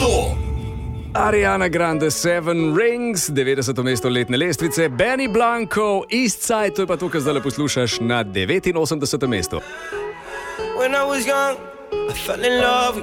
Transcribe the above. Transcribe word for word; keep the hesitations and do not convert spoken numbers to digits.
sto. Ariana Grande, Seven Rings, devetdeseto mesto letne lestvice, Benny Blanco, Eastside, to je pa to, kar zdaj poslušaš na devetinosemdesetem mestu. When I was young, I fell in love with